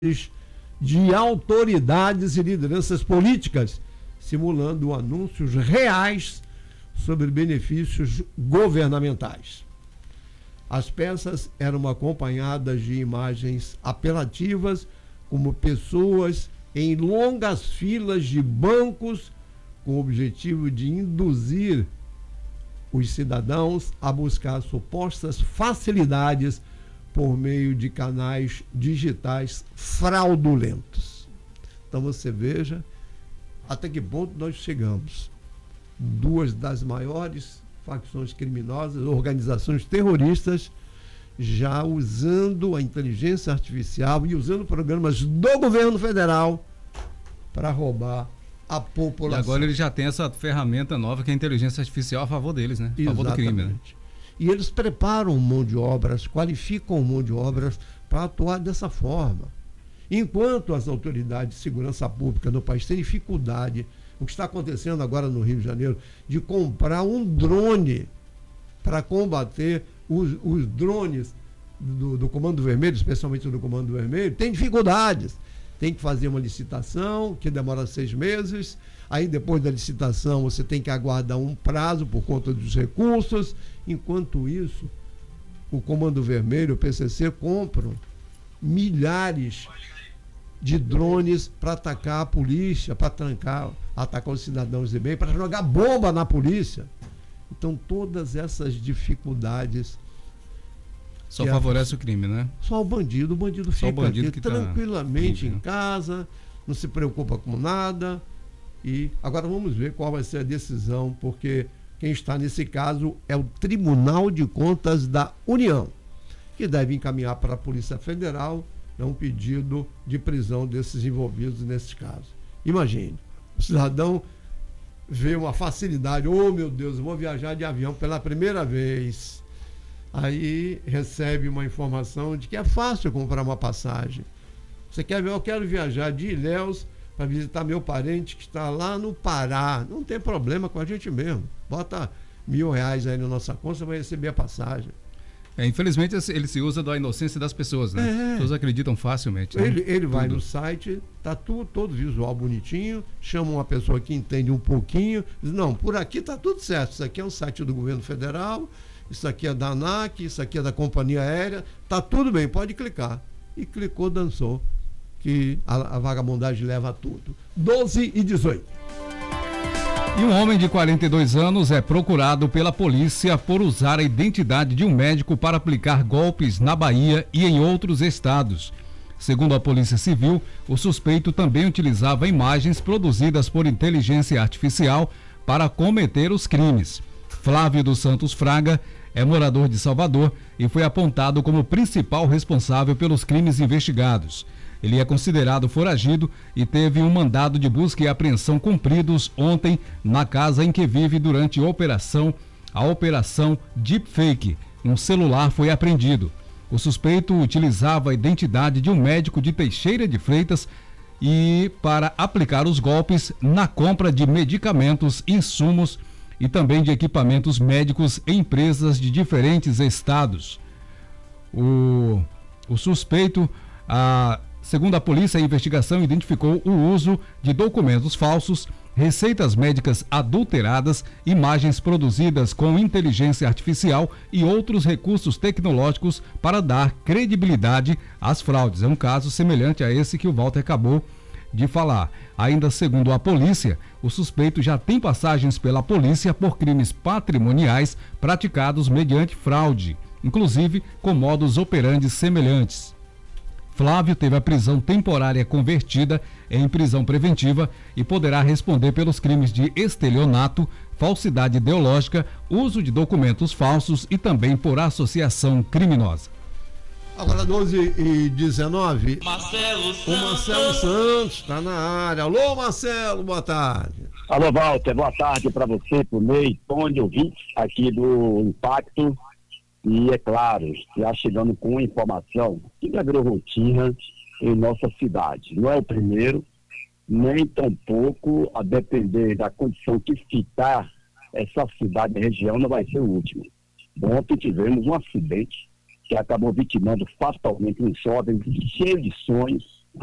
de autoridades e lideranças políticas, simulando anúncios reais sobre benefícios governamentais. As peças eram acompanhadas de imagens apelativas, como pessoas em longas filas de bancos, com o objetivo de induzir os cidadãos a buscar supostas facilidades por meio de canais digitais fraudulentos. Então você veja até que ponto nós chegamos. Duas das maiores facções criminosas, organizações terroristas, já usando a inteligência artificial e usando programas do governo federal para roubar a população. E agora ele já tem essa ferramenta nova que é a inteligência artificial a favor deles, né? A favor do crime, né? E eles preparam mão de obras, qualificam mão de obras para atuar dessa forma. Enquanto as autoridades de segurança pública no país têm dificuldade, o que está acontecendo agora no Rio de Janeiro, de comprar um drone para combater os drones do Comando Vermelho, especialmente do Comando Vermelho, tem dificuldades. Tem que fazer uma licitação, que demora 6 meses. Aí, depois da licitação, você tem que aguardar um prazo por conta dos recursos. Enquanto isso, o Comando Vermelho, o PCC, compram milhares de drones para atacar a polícia, para atacar os cidadãos de bem, para jogar bomba na polícia. Então, todas essas dificuldades... Só favorece o crime, né? Só o bandido fica aqui tranquilamente em casa, não se preocupa com nada. E agora vamos ver qual vai ser a decisão, porque quem está nesse caso é o Tribunal de Contas da União, que deve encaminhar para a Polícia Federal um pedido de prisão desses envolvidos nesse caso. Imagine, o cidadão vê uma facilidade, oh meu Deus, eu vou viajar de avião pela primeira vez. Aí recebe uma informação de que é fácil comprar uma passagem. Você quer ver? Eu quero viajar de Ilhéus para visitar meu parente que está lá no Pará. Não tem problema com a gente mesmo. Bota R$1.000 aí na nossa conta, você vai receber a passagem. Infelizmente ele se usa da inocência das pessoas, né? As pessoas acreditam facilmente. Né? Ele vai no site, tá todo visual bonitinho, chama uma pessoa que entende um pouquinho, diz, não, por aqui tá tudo certo, isso aqui é um site do governo federal, isso aqui é da ANAC, isso aqui é da companhia aérea, tá tudo bem, pode clicar. E clicou, dançou, que a vagabundagem leva a tudo. 12h18. E um homem de 42 anos é procurado pela polícia por usar a identidade de um médico para aplicar golpes na Bahia e em outros estados. Segundo a Polícia Civil, o suspeito também utilizava imagens produzidas por inteligência artificial para cometer os crimes. Flávio dos Santos Fraga é morador de Salvador e foi apontado como principal responsável pelos crimes investigados. Ele é considerado foragido e teve um mandado de busca e apreensão cumpridos ontem na casa em que vive durante a operação Deepfake. Um celular foi apreendido. O suspeito utilizava a identidade de um médico de Teixeira de Freitas e para aplicar os golpes na compra de medicamentos, insumos e também de equipamentos médicos em empresas de diferentes estados. O suspeito, segundo a polícia, a investigação identificou o uso de documentos falsos, receitas médicas adulteradas, imagens produzidas com inteligência artificial e outros recursos tecnológicos para dar credibilidade às fraudes. É um caso semelhante a esse que o Walter acabou de falar. Ainda segundo a polícia, o suspeito já tem passagens pela polícia por crimes patrimoniais praticados mediante fraude, inclusive com modus operandi semelhantes. Flávio teve a prisão temporária convertida em prisão preventiva e poderá responder pelos crimes de estelionato, falsidade ideológica, uso de documentos falsos e também por associação criminosa. Agora 12h19, o Marcelo Santos está na área. Alô, Marcelo, boa tarde. Alô, Walter, boa tarde para você, para o Ney, Tony, ouvintes aqui do Impacto. E, é claro, já chegando com informação que já virou rotina em nossa cidade. Não é o primeiro, nem tampouco, a depender da condição que ficar essa cidade e região, não vai ser o último. Ontem tivemos um acidente que acabou vitimando fatalmente um jovem cheio de sonhos,